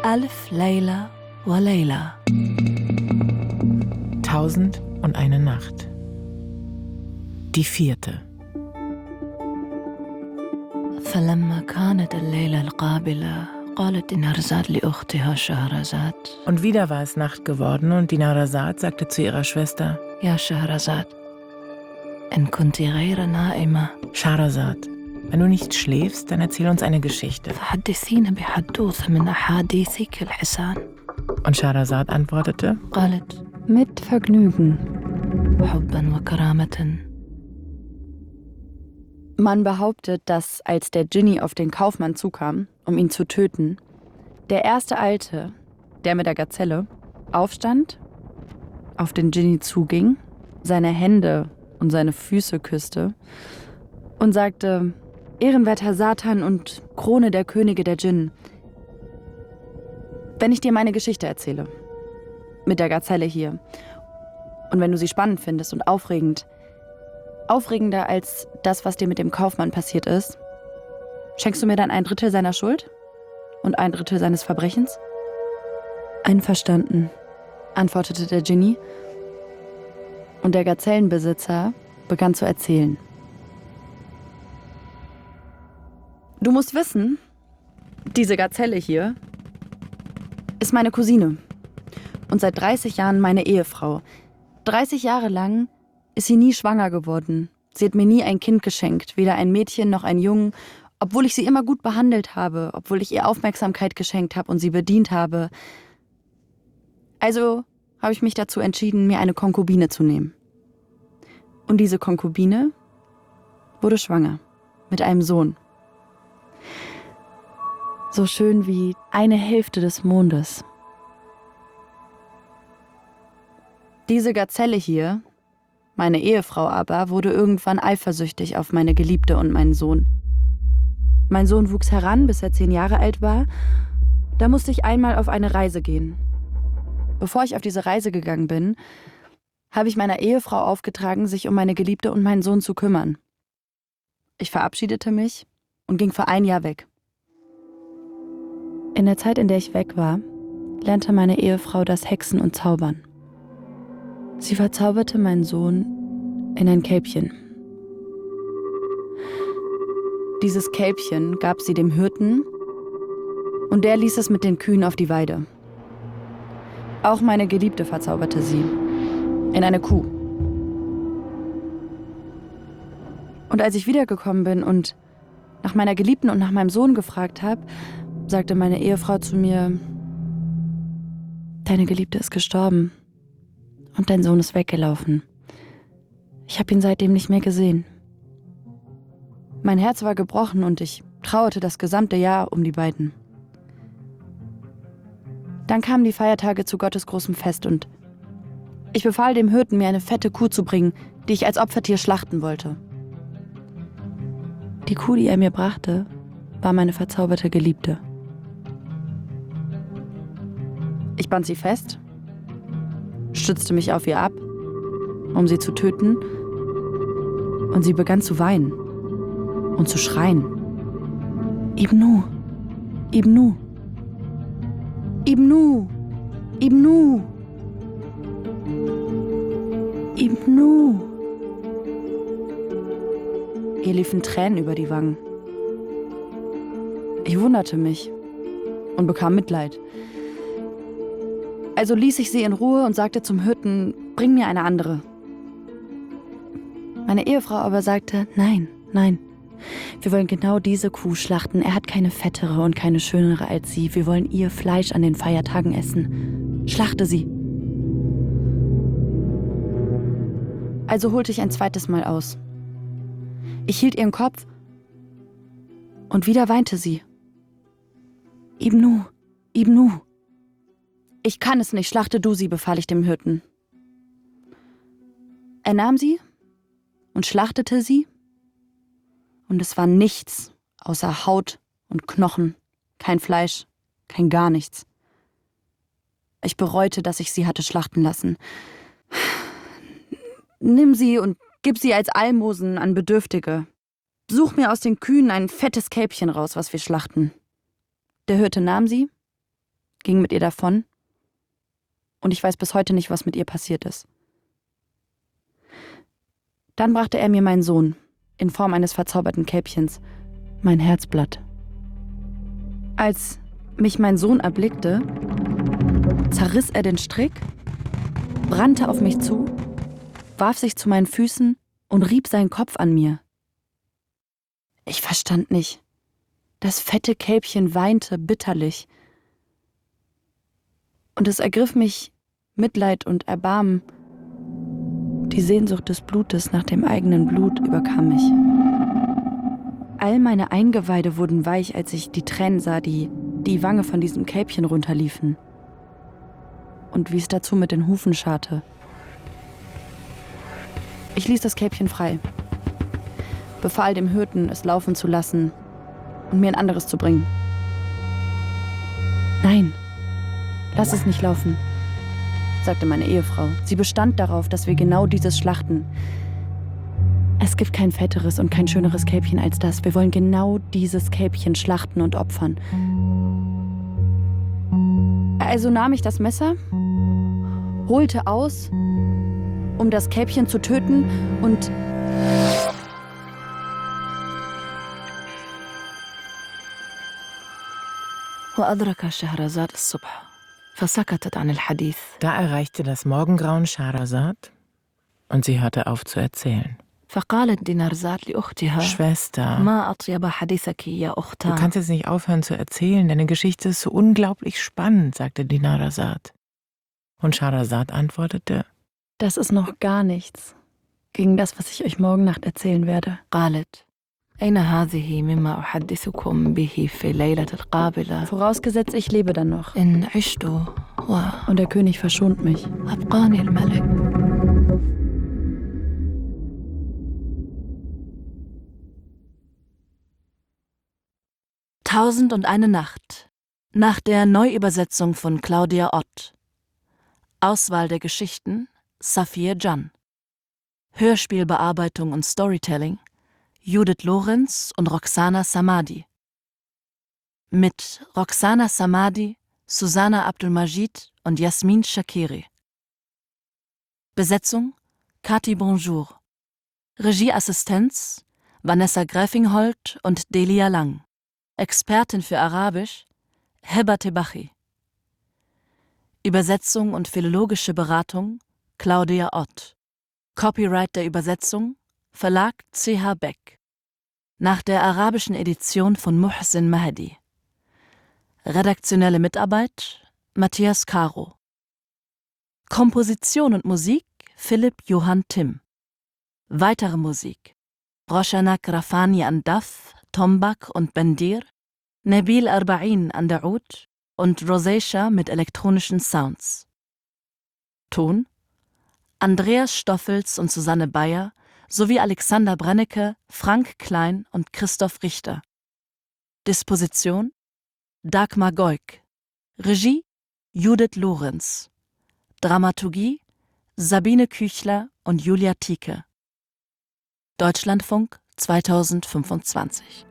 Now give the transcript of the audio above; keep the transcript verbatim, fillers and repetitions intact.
Alf Layla wa Layla. Tausend und eine Nacht. Die vierte. فلما كانت الليلة القابلة قالت دينارزاد لأختها شهرزاد. Und wieder war es Nacht geworden und Dinarzad sagte zu ihrer Schwester: يا شهرزاد إن كنت غير نائمة Scheherazad, wenn du nicht schläfst, dann erzähl uns eine Geschichte. فحدثينا بحدوث من أحاديثك الحسان. Und Scheherazad antwortete: قالت Mit Vergnügen. حبا وكرامة. Man behauptet, dass als der Dschinni auf den Kaufmann zukam, um ihn zu töten, der erste Alte, der mit der Gazelle, aufstand, auf den Dschinni zuging, seine Hände und seine Füße küsste und sagte: Ehrenwerter Satan und Krone der Könige der Djinnen, wenn ich dir meine Geschichte erzähle, mit der Gazelle hier, und wenn du sie spannend findest und aufregend, aufregender als das, was dir mit dem Kaufmann passiert ist, schenkst du mir dann ein Drittel seiner Schuld und ein Drittel seines Verbrechens? Einverstanden, antwortete der Dschinni, und der Gazellenbesitzer begann zu erzählen. Du musst wissen, diese Gazelle hier ist meine Cousine und seit dreißig Jahren meine Ehefrau. dreißig Jahre lang ist sie nie schwanger geworden. Sie hat mir nie ein Kind geschenkt, weder ein Mädchen noch einen Jungen, obwohl ich sie immer gut behandelt habe, obwohl ich ihr Aufmerksamkeit geschenkt habe und sie bedient habe. Also habe ich mich dazu entschieden, mir eine Konkubine zu nehmen. Und diese Konkubine wurde schwanger mit einem Sohn. So schön wie eine Hälfte des Mondes. Diese Gazelle hier, meine Ehefrau aber, wurde irgendwann eifersüchtig auf meine Geliebte und meinen Sohn. Mein Sohn wuchs heran, bis er zehn Jahre alt war. Da musste ich einmal auf eine Reise gehen. Bevor ich auf diese Reise gegangen bin, habe ich meiner Ehefrau aufgetragen, sich um meine Geliebte und meinen Sohn zu kümmern. Ich verabschiedete mich und ging für ein Jahr weg. In der Zeit, in der ich weg war, lernte meine Ehefrau das Hexen und Zaubern. Sie verzauberte meinen Sohn in ein Kälbchen. Dieses Kälbchen gab sie dem Hirten und der ließ es mit den Kühen auf die Weide. Auch meine Geliebte verzauberte sie in eine Kuh. Und als ich wiedergekommen bin und nach meiner Geliebten und nach meinem Sohn gefragt habe, sagte meine Ehefrau zu mir: Deine Geliebte ist gestorben. Und dein Sohn ist weggelaufen. Ich habe ihn seitdem nicht mehr gesehen. Mein Herz war gebrochen und ich trauerte das gesamte Jahr um die beiden. Dann kamen die Feiertage zu Gottes großem Fest und ich befahl dem Hirten, mir eine fette Kuh zu bringen, die ich als Opfertier schlachten wollte. Die Kuh, die er mir brachte, war meine verzauberte Geliebte. Ich band sie fest, stützte mich auf ihr ab, um sie zu töten, und sie begann zu weinen und zu schreien. Ibnu, Ibnu, Ibnu, Ibnu, Ibnu. Ihr liefen Tränen über die Wangen. Ich wunderte mich und bekam Mitleid. Also ließ ich sie in Ruhe und sagte zum Hirten: Bring mir eine andere. Meine Ehefrau aber sagte: Nein, nein, wir wollen genau diese Kuh schlachten. Er hat keine fettere und keine schönere als sie. Wir wollen ihr Fleisch an den Feiertagen essen. Schlachte sie. Also holte ich ein zweites Mal aus. Ich hielt ihren Kopf und wieder weinte sie. Ibnu, Ibnu. Ich kann es nicht, schlachte du sie, befahl ich dem Hirten. Er nahm sie und schlachtete sie, und es war nichts außer Haut und Knochen, kein Fleisch, kein gar nichts. Ich bereute, dass ich sie hatte schlachten lassen. Nimm sie und gib sie als Almosen an Bedürftige. Such mir aus den Kühen ein fettes Kälbchen raus, was wir schlachten. Der Hirte nahm sie ging mit ihr davon und ich weiß bis heute nicht, was mit ihr passiert ist. Dann brachte er mir meinen Sohn in Form eines verzauberten Kälbchens, mein Herzblatt. Als mich mein Sohn erblickte, zerriss er den Strick, brannte auf mich zu, warf sich zu meinen Füßen und rieb seinen Kopf an mir. Ich verstand nicht. Das fette Kälbchen weinte bitterlich. Und es ergriff mich Mitleid und Erbarmen. Die Sehnsucht des Blutes nach dem eigenen Blut überkam mich. All meine Eingeweide wurden weich, als ich die Tränen sah, die die Wange von diesem Kälbchen runterliefen. Und wie es dazu mit den Hufen scharrte. Ich ließ das Kälbchen frei, befahl dem Hirten, es laufen zu lassen und mir ein anderes zu bringen. Nein, lass es nicht laufen, sagte meine Ehefrau. Sie bestand darauf, dass wir genau dieses schlachten. Es gibt kein fetteres und kein schöneres Kälbchen als das. Wir wollen genau dieses Kälbchen schlachten und opfern. Also nahm ich das Messer, holte aus, um das Kälbchen zu töten und وأدرك شهرزاد الصبح فسكتت عن الحديث. Da erreichte das Morgengrauen Scheherazad und sie hörte auf zu erzählen. فقالت دينارزاد لأختها Schwester, ما أطيب حديثك يا du أختان. kannst jetzt nicht aufhören zu erzählen, deine Geschichte ist so unglaublich spannend, sagte Dinarzad. Und Scheherazad antwortete, das ist noch gar nichts gegen das, was ich euch morgen Nacht erzählen werde. قالت أين هذه مما أحدثكم به في الليلة القابلة Vorausgesetzt, ich lebe dann noch. إن عشت Und der König verschont mich. وأبقاني الملك. Tausend und eine Nacht nach der Neuübersetzung von Claudia Ott. Auswahl der Geschichten Safiye Can. Hörspielbearbeitung und Storytelling Judith Lorenz und Roxana Samadi. Mit Roxana Samadi, Susanna Abdulmajid und Jasmin Shakiri. Besetzung Kati Bonjour. Regieassistenz Vanessa Gräfingholt und Delia Lang. Expertin für Arabisch Heba Tebachi. Übersetzung und philologische Beratung Claudia Ott. Copyright der Übersetzung Verlag C H Beck. Nach der arabischen Edition von Muhsin Mahdi. Redaktionelle Mitarbeit Matthias Caro. Komposition und Musik Philipp Johann Timm. Weitere Musik Roshanak Rafani an Daf, Tombak und Bendir, Nabil Arba'in an der Oud und Rosacea mit elektronischen Sounds. Ton Andreas Stoffels und Susanne Bayer sowie Alexander Brennecke, Frank Klein und Christoph Richter. Disposition Dagmar Goik. Regie Judith Lorenz. Dramaturgie Sabine Küchler und Julia Tieke. Deutschlandfunk zweitausendfünfundzwanzig.